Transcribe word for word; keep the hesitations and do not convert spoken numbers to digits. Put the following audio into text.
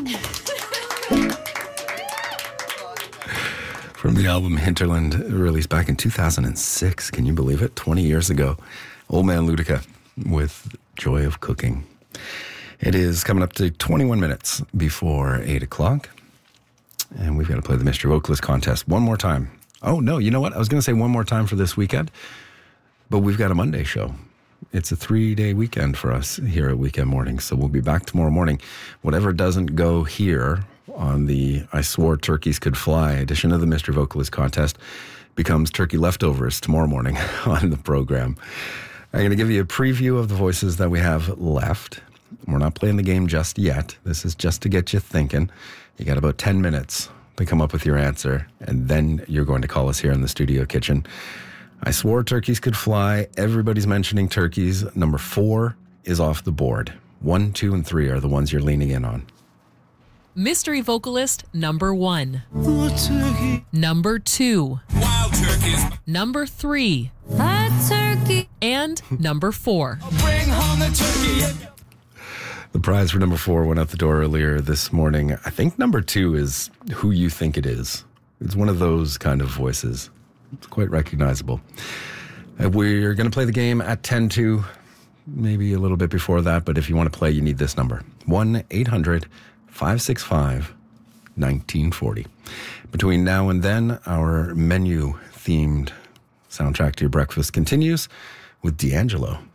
From the album Hinterland, released back in two thousand six. Can you believe it? twenty years ago. Old Man Ludica with Joy of Cooking. It is coming up to twenty-one minutes before eight o'clock. And we've got to play the Mystery Vocalist Contest one more time. Oh, no, you know what? I was going to say one more time for this weekend, but we've got a Monday show. It's a three-day weekend for us here at Weekend Morning, so we'll be back tomorrow morning. Whatever doesn't go here on the I Swore Turkeys Could Fly edition of the Mystery Vocalist Contest becomes turkey leftovers tomorrow morning on the program. I'm going to give you a preview of the voices that we have left. We're not playing the game just yet. This is just to get you thinking. You got about ten minutes to come up with your answer, and then you're going to call us here in the studio kitchen. I swore turkeys could fly. Everybody's mentioning turkeys. Number four is off the board. One, two, and three are the ones you're leaning in on. Mystery vocalist number one. Number two. Wild turkeys. Number three. A turkey. And number four. Bring home the turkey. The prize for number four went out the door earlier this morning. I think number two is Who You Think It Is. It's one of those kind of voices. It's quite recognizable. Uh, we're going to play the game at ten to, maybe a little bit before that, but if you want to play, you need this number. one eight hundred five six five nineteen forty. Between now and then, our menu-themed soundtrack to your breakfast continues with D'Angelo.